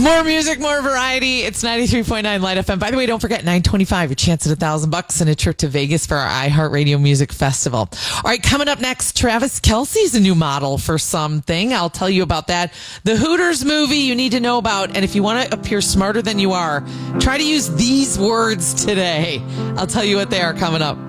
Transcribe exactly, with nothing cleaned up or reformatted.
More music, more variety. It's ninety-three point nine Light F M. By the way, don't forget nine twenty-five, your chance at a thousand bucks and a trip to Vegas for our iHeartRadio Music Festival. All right, coming up next, Travis Kelce's a new model for something. I'll tell you about that. The Hooters movie you need to know about. And if you want to appear smarter than you are, try to use these words today. I'll tell you what they are coming up.